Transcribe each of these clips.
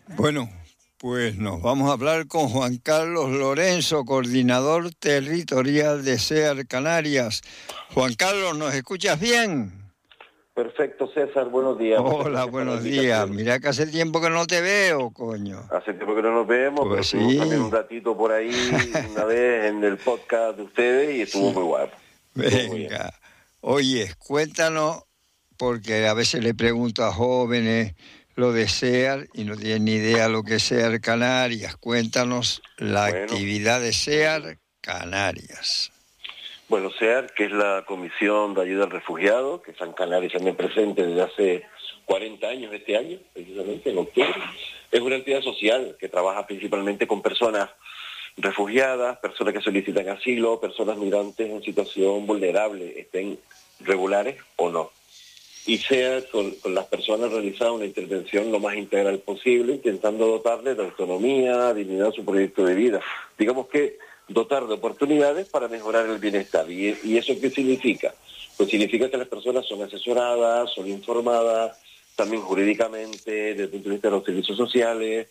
Bueno, pues nos vamos a hablar con Juan Carlos Lorenzo, coordinador territorial de SEAR Canarias. Juan Carlos, ¿nos escuchas bien? Perfecto, César, buenos días. Hola, buenos días. Mira que hace tiempo que no te veo, coño. Hace tiempo que no nos vemos, Pues pero sí. estuvimos también un ratito por ahí, una vez en el podcast de ustedes y estuvo muy guapo. Venga, oye, cuéntanos, porque a veces le pregunto a jóvenes lo de SEAR y no tienen ni idea lo que es SEAR Canarias. Cuéntanos la actividad de SEAR Canarias. Bueno, SEAR, que es la Comisión de Ayuda al Refugiado, que está en Canarias también presente desde hace 40 años este año, precisamente en octubre, es una entidad social que trabaja principalmente con personas refugiadas, personas que solicitan asilo, personas migrantes en situación vulnerable, estén regulares o no. Y SEAR con las personas realiza una intervención lo más integral posible, intentando dotarles de autonomía, dignidad a su proyecto de vida. Digamos que dotar de oportunidades para mejorar el bienestar. ¿Y eso qué significa? Pues significa que las personas son asesoradas, son informadas, también jurídicamente, desde el punto de vista de los servicios sociales,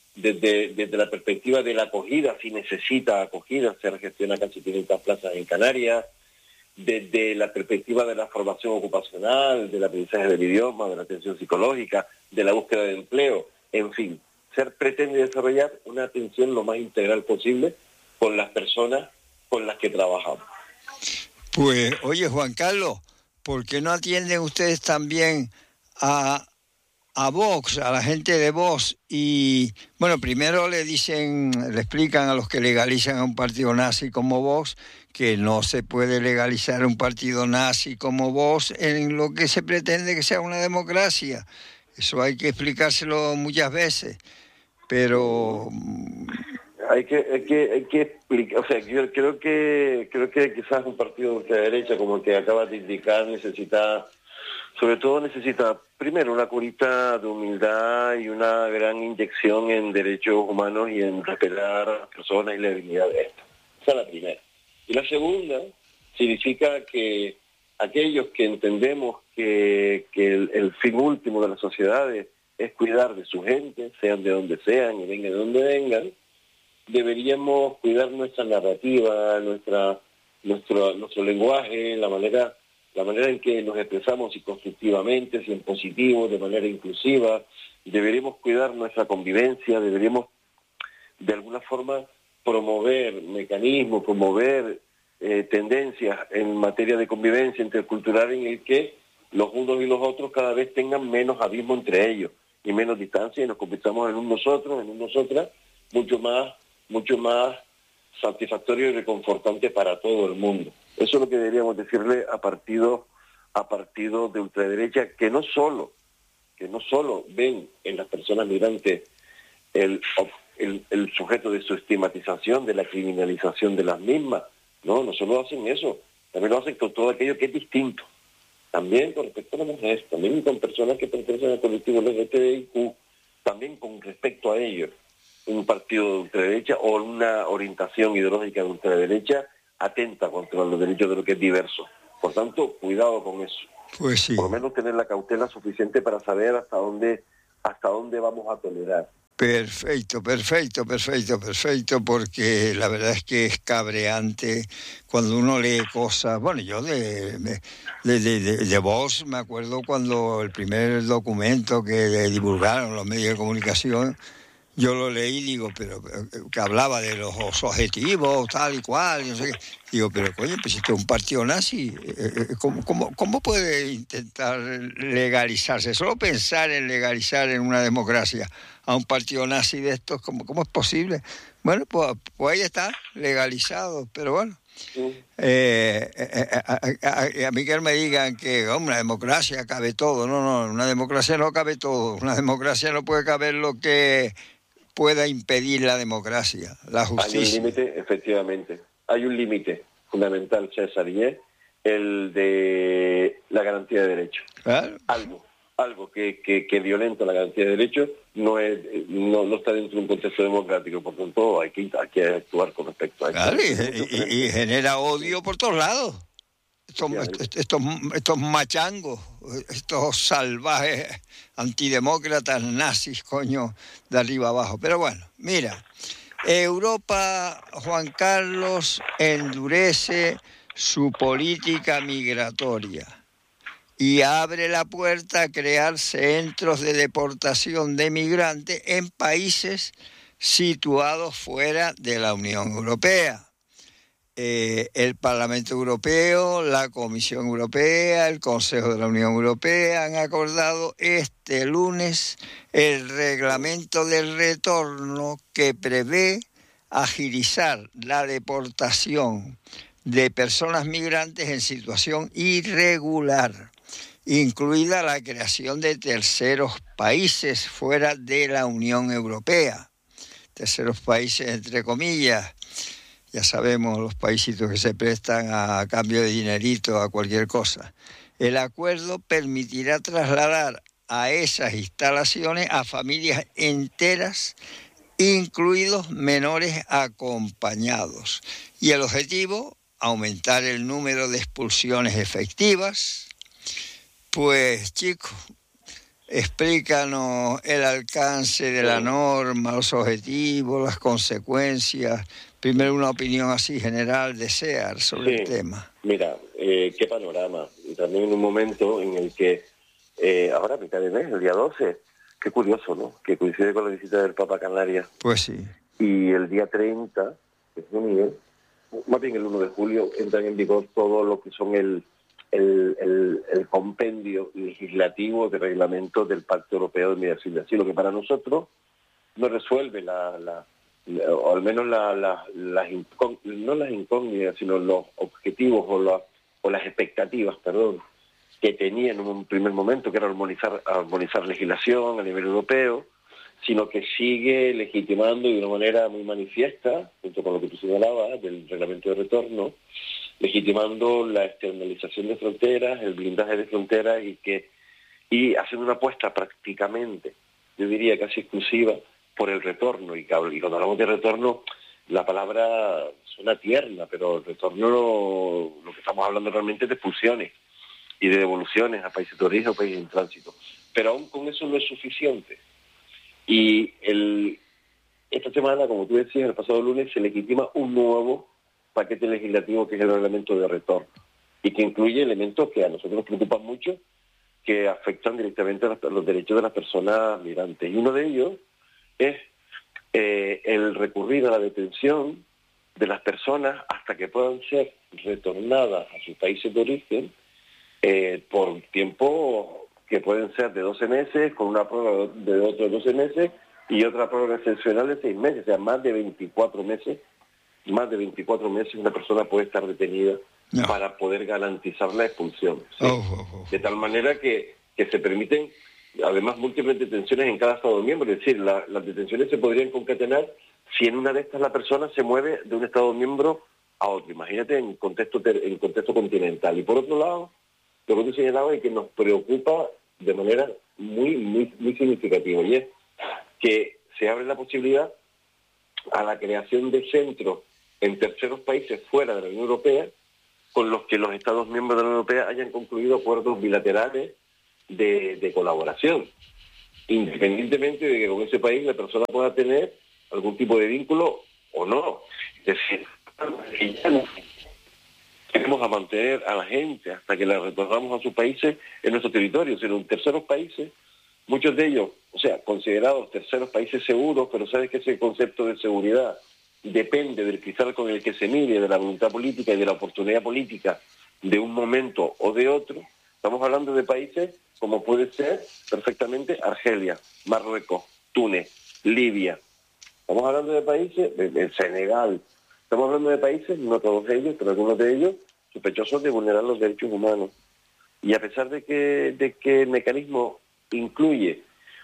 desde la perspectiva de la acogida, si necesita acogida, se gestiona casi 500 plazas en Canarias, desde la perspectiva de la formación ocupacional, del aprendizaje del idioma, de la atención psicológica, de la búsqueda de empleo, en fin. SEAR pretende desarrollar una atención lo más integral posible con las personas con las que trabajamos. Pues, oye, Juan Carlos, ¿por qué no atienden ustedes también a Vox, a la gente de Vox? Y, bueno, primero le explican a los que legalizan a un partido nazi como Vox que no se puede legalizar un partido nazi como Vox en lo que se pretende que sea una democracia. Eso hay que explicárselo muchas veces, pero hay que explicar, o sea, yo creo que quizás un partido de ultraderecha como el que acabas de indicar necesita primero una curita de humildad y una gran inyección en derechos humanos y en respetar a las personas y la dignidad de estas. Esa es la primera. Y la segunda significa que aquellos que entendemos que el fin último de las sociedades es cuidar de su gente, sean de donde sean y vengan de donde vengan, deberíamos cuidar nuestra narrativa, nuestro lenguaje, la manera en que nos expresamos, si constructivamente, si en positivo, de manera inclusiva. Deberíamos cuidar nuestra convivencia, deberíamos de alguna forma promover mecanismos, promover tendencias en materia de convivencia intercultural en el que los unos y los otros cada vez tengan menos abismo entre ellos y menos distancia y nos convirtamos en un nosotros, en un nosotras, mucho más satisfactorio y reconfortante para todo el mundo. Eso es lo que deberíamos decirle a partidos de ultraderecha que no solo ven en las personas migrantes el sujeto de su estigmatización, de la criminalización de las mismas. No solo hacen eso, también lo hacen con todo aquello que es distinto. También con respecto a las mujeres, también con personas que pertenecen al colectivo LGTBIQ, también con respecto a ellos. Un partido de ultraderecha o una orientación ideológica de ultraderecha atenta contra los derechos de lo que es diverso. Por tanto, cuidado con eso. Pues sí. Por lo menos tener la cautela suficiente para saber hasta dónde vamos a tolerar. Perfecto, porque la verdad es que es cabreante cuando uno lee cosas. Bueno, yo de Vox me acuerdo cuando el primer documento que divulgaron los medios de comunicación, yo lo leí y digo, pero que hablaba de los objetivos, tal y cual, y no sé qué. Digo, pero coño, pues esto es un partido nazi, ¿cómo puede intentar legalizarse? Solo pensar en legalizar en una democracia a un partido nazi de estos, ¿cómo es posible? Bueno, pues ahí está, legalizado, pero bueno. A mí que me digan que una democracia cabe todo. No, una democracia no cabe todo. Una democracia no puede caber lo que pueda impedir la democracia, la justicia. Hay un límite, efectivamente. Hay un límite fundamental, César, y es el de la garantía de derechos. Claro. Algo que violenta la garantía de derechos no está dentro de un contexto democrático, por tanto hay que actuar con respecto a eso. Claro, y genera odio por todos lados. Estos machangos, estos salvajes antidemócratas, nazis, coño, de arriba abajo. Pero bueno, mira, Europa, Juan Carlos, endurece su política migratoria y abre la puerta a crear centros de deportación de migrantes en países situados fuera de la Unión Europea. El Parlamento Europeo, la Comisión Europea, el Consejo de la Unión Europea han acordado este lunes el reglamento del retorno que prevé agilizar la deportación de personas migrantes en situación irregular, incluida la creación de terceros países fuera de la Unión Europea. Terceros países, entre comillas. Ya sabemos los paisitos que se prestan a cambio de dinerito, a cualquier cosa. El acuerdo permitirá trasladar a esas instalaciones a familias enteras, incluidos menores acompañados. Y el objetivo, aumentar el número de expulsiones efectivas. Pues, chicos, explícanos el alcance de la norma, los objetivos, las consecuencias. Primero una opinión así general de SEAR sobre el tema. Mira, qué panorama. Y también en un momento en el que, ahora a mitad de mes, el día 12, qué curioso, ¿no? Que coincide con la visita del Papa a Canarias. Pues sí. Y el día 30, que es junio, más bien el 1 de julio, entran en vigor todo lo que son el compendio legislativo de reglamentos del Pacto Europeo de Migración y Asilo, que para nosotros no resuelve o al menos no las incógnitas, sino los objetivos o las expectativas, que tenía en un primer momento, que era armonizar legislación a nivel europeo, sino que sigue legitimando de una manera muy manifiesta, junto con lo que tú señalabas, del reglamento de retorno, legitimando la externalización de fronteras, el blindaje de fronteras y haciendo una apuesta prácticamente, yo diría casi exclusiva, por el retorno. Y cuando hablamos de retorno, la palabra suena tierna, pero el retorno lo que estamos hablando realmente es de expulsiones y de devoluciones a países de origen o países en tránsito. Pero aún con eso no es suficiente. Y esta semana, como tú decías, el pasado lunes se legitima un nuevo paquete legislativo que es el reglamento de retorno y que incluye elementos que a nosotros nos preocupan mucho, que afectan directamente a los derechos de las personas migrantes. Y uno de ellos es el recurrir a la detención de las personas hasta que puedan ser retornadas a sus países de origen por tiempo que pueden ser de 12 meses, con una prórroga de otros 12 meses y otra prórroga excepcional de 6 meses, o sea, más de 24 meses una persona puede estar detenida para poder garantizar la expulsión. ¿Sí? De tal manera que se permiten, además, múltiples detenciones en cada Estado miembro, es decir, las detenciones se podrían concatenar si en una de estas la persona se mueve de un Estado miembro a otro. Imagínate en contexto continental. Y por otro lado, lo que tú señalabas y que nos preocupa de manera muy, muy, muy significativa, y es que se abre la posibilidad a la creación de centros en terceros países fuera de la Unión Europea con los que los Estados miembros de la Unión Europea hayan concluido acuerdos bilaterales de colaboración, independientemente de que con ese país la persona pueda tener algún tipo de vínculo o no. Es decir, ya no queremos a mantener a la gente hasta que la retornamos a sus países en nuestro territorio, sino en terceros países, muchos de ellos, o sea, considerados terceros países seguros, pero sabes que ese concepto de seguridad depende del cristal con el que se mide, de la voluntad política y de la oportunidad política de un momento o de otro. Estamos hablando de países como puede ser perfectamente Argelia, Marruecos, Túnez, Libia. Estamos hablando de países, de Senegal. Estamos hablando de países, no todos ellos, pero algunos de ellos, sospechosos de vulnerar los derechos humanos. Y a pesar de que el mecanismo incluye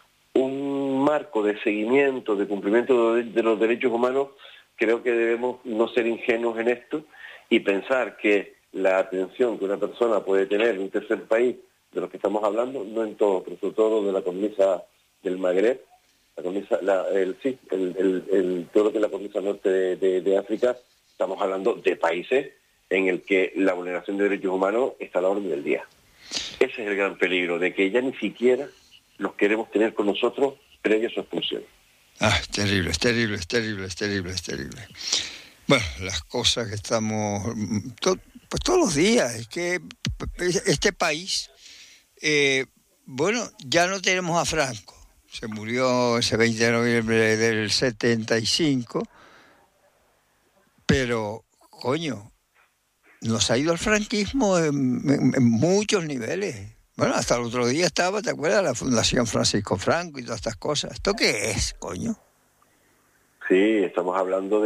un marco de seguimiento, de cumplimiento de los derechos humanos, creo que debemos no ser ingenuos en esto y pensar que la atención que una persona puede tener en un tercer país, de los que estamos hablando, no en todo, pero sobre todo de la cornisa del Magreb, todo lo que es la cornisa norte de África, estamos hablando de países en el que la vulneración de derechos humanos está a la orden del día. Ese es el gran peligro, de que ya ni siquiera los queremos tener con nosotros previa a su expulsión. Es terrible, es terrible, es terrible, es terrible, es terrible. Bueno, las cosas que estamos... pues todos los días, es que este país... bueno, ya no tenemos a Franco. Se murió ese 20 de noviembre del 75, pero, coño, nos ha ido el franquismo en muchos niveles. Bueno, hasta el otro día estaba, ¿te acuerdas? La Fundación Francisco Franco y todas estas cosas. ¿Esto qué es, coño? Sí, estamos hablando,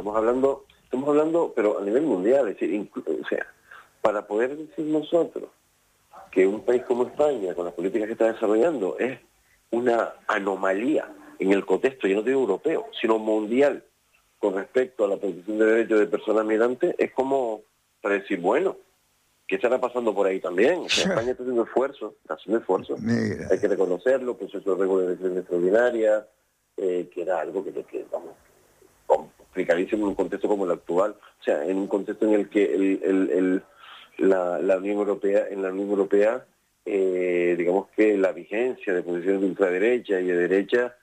pero a nivel mundial, es decir, o sea, para poder decir nosotros que un país como España, con las políticas que está desarrollando, es una anomalía en el contexto, yo no digo europeo, sino mundial, con respecto a la protección de derechos de personas migrantes, es como para decir, bueno, ¿qué estará pasando por ahí también? O sea, España está haciendo esfuerzo, hay que reconocerlo, proceso de regulación extraordinaria, que era algo que vamos, complicadísimo en un contexto como el actual, o sea, en un contexto en el que la Unión Europea, digamos que la vigencia de posiciones de ultraderecha y de derecha,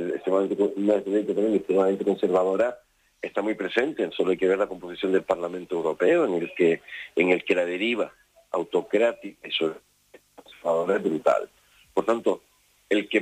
extremadamente conservadora, está muy presente. Solo hay que ver la composición del Parlamento Europeo, en el que la deriva autocrática y conservadora es brutal. Por tanto, el que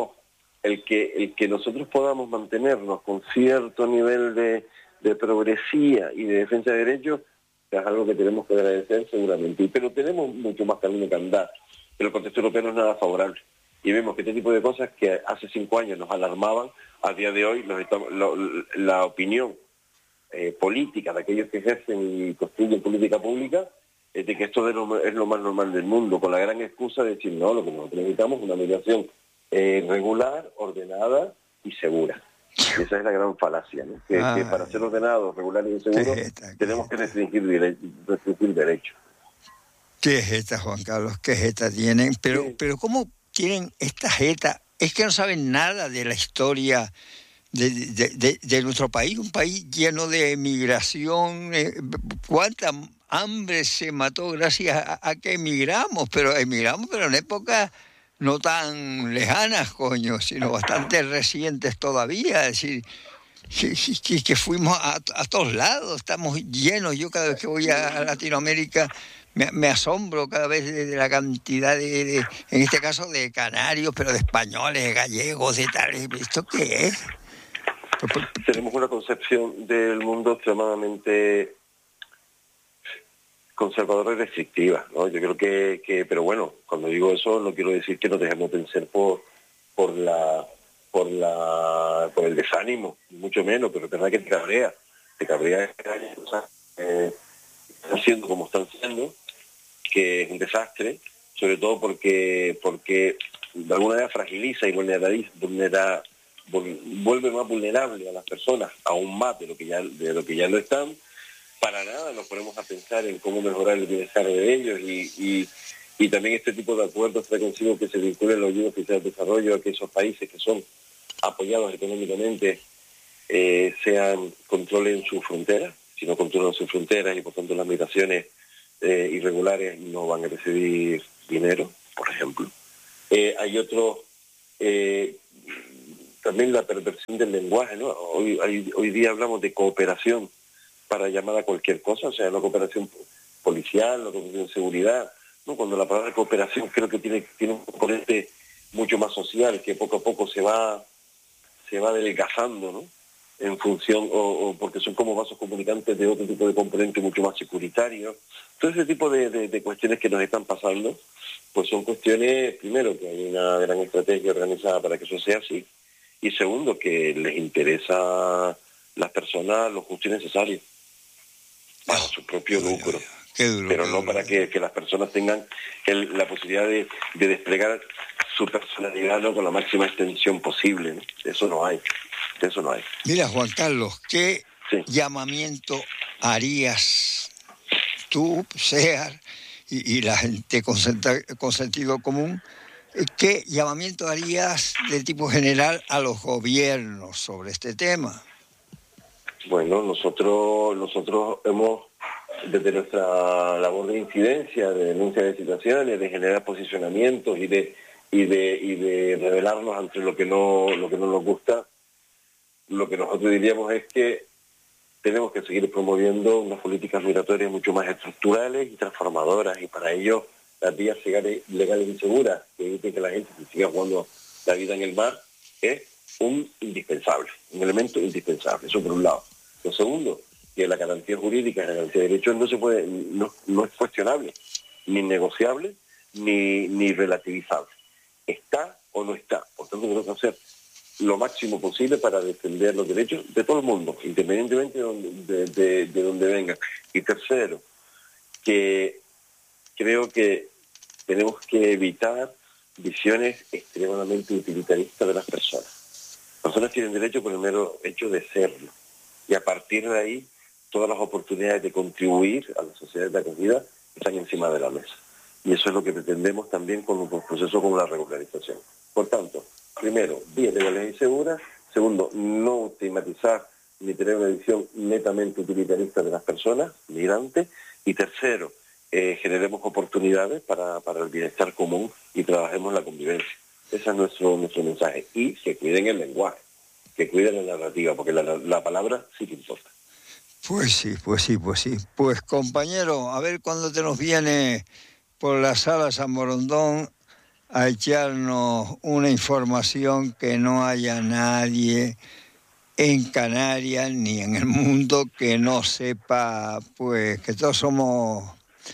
nosotros podamos mantenernos con cierto nivel de progresía y de defensa de derechos, es algo que tenemos que agradecer seguramente. Pero tenemos mucho más camino que andar. Pero el contexto europeo no es nada favorable. Y vemos que este tipo de cosas que hace 5 años nos alarmaban, a día de hoy la opinión política de aquellos que ejercen y construyen política pública es de que esto es lo más normal del mundo, con la gran excusa de decir, no, lo que nosotros necesitamos es una migración regular, ordenada y segura. Y esa es la gran falacia, ¿no? Que para ser ordenados, regulares y seguros tenemos que restringir derechos. ¿Qué jeta, Juan Carlos? ¿Qué jeta tienen? Pero ¿cómo tienen esta jeta? Es que no saben nada de la historia de nuestro país, un país lleno de migración. ¿Cuánta hambre se mató gracias a que emigramos? Pero en épocas no tan lejanas, coño, sino bastante recientes todavía. Es decir, que fuimos a todos lados, estamos llenos. Yo cada vez que voy a Latinoamérica me asombro cada vez de la cantidad en este caso de canarios, pero de españoles, de gallegos, de tal. ¿Esto qué es? Tenemos una concepción del mundo extremadamente conservadora y restrictiva, ¿no? Yo creo que pero bueno, cuando digo eso no quiero decir que nos dejemos vencer por el desánimo, mucho menos, pero es verdad que te cabrea que haya cosas están siendo como están siendo, que es un desastre, sobre todo porque de alguna manera fragiliza y vuelve más vulnerable a las personas, aún más de lo que ya lo están. Para nada nos ponemos a pensar en cómo mejorar el bienestar de ellos y también este tipo de acuerdos trae consigo que se vinculen los ayudas oficiales de desarrollo a que esos países que son apoyados económicamente controlen sus fronteras. Si no controlan sus fronteras y por tanto las migraciones irregulares no van a recibir dinero, por ejemplo. Hay otro, también la perversión del lenguaje, ¿no? Hoy día hablamos de cooperación para llamar a cualquier cosa, o sea, la cooperación policial, la cooperación de seguridad, ¿no? Cuando la palabra cooperación creo que tiene un componente mucho más social, que poco a poco se va adelgazando, ¿no? En función, o porque son como vasos comunicantes de otro tipo de componente mucho más securitario. Todo ese tipo de cuestiones que nos están pasando, pues son cuestiones, primero, que hay una gran estrategia organizada para que eso sea así, y segundo, que les interesa a las personas lo justo y necesario para su propio lucro. Pero no para que las personas tengan la posibilidad de desplegar su personalidad, ¿no? Con la máxima extensión posible, ¿no? Eso no hay. Mira, Juan Carlos, ¿qué llamamiento harías tú, SEAR, y la gente con sentido común? ¿Qué llamamiento harías de tipo general a los gobiernos sobre este tema? Bueno, nosotros hemos desde nuestra labor de incidencia, de denuncia de situaciones, de generar posicionamientos y de revelarnos ante lo que no nos gusta, lo que nosotros diríamos es que tenemos que seguir promoviendo unas políticas migratorias mucho más estructurales y transformadoras, y para ello las vías legales y seguras que eviten que la gente se siga jugando la vida en el mar es un elemento indispensable, eso por un lado. Lo segundo, que la garantía jurídica, la garantía de derechos no es cuestionable, ni negociable, ni relativizable. Está o no está. Por tanto, tenemos que hacer lo máximo posible para defender los derechos de todo el mundo, independientemente de donde vengan. Y tercero, que creo que tenemos que evitar visiones extremadamente utilitaristas de las personas. Las personas tienen derecho por el mero hecho de serlo. Y a partir de ahí, todas las oportunidades de contribuir a la sociedad de acogida están encima de la mesa. Y eso es lo que pretendemos también con un proceso como la regularización. Por tanto, primero, vías legales y seguras. Segundo, no estigmatizar ni tener una visión netamente utilitarista de las personas migrantes. Y tercero, generemos oportunidades para el bienestar común y trabajemos la convivencia. Ese es nuestro mensaje. Y que cuiden el lenguaje, que cuiden la narrativa, porque la palabra sí que importa. Pues sí. Pues compañero, a ver cuándo te nos viene por la sala San Borondón a echarnos una información que no haya nadie en Canarias ni en el mundo que no sepa, pues, que todos somos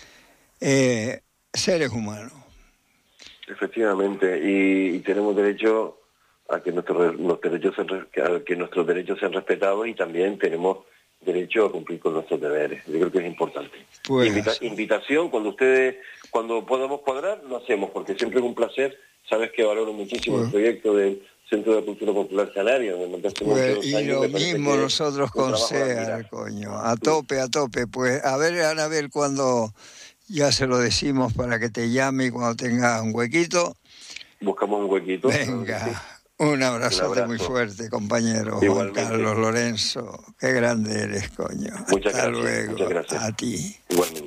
seres humanos. Efectivamente, y tenemos derecho a que nuestros derechos sean respetados, y también tenemos derecho a cumplir con nuestros deberes. Yo creo que es importante. Pues, Invitación, cuando podamos cuadrar, lo hacemos, porque siempre es un placer. Sabes que valoro muchísimo el proyecto del Centro de Cultura Popular Canaria. Y lo mismo nosotros con SEAR, coño. A tope. Pues a ver, Anabel, cuando ya se lo decimos para que te llame y cuando tengas un huequito. Buscamos un huequito. Venga. Un abrazote muy fuerte, compañero. Igualmente. Juan Carlos Lorenzo, qué grande eres, coño. Hasta luego. Muchas gracias. A ti. Igualmente.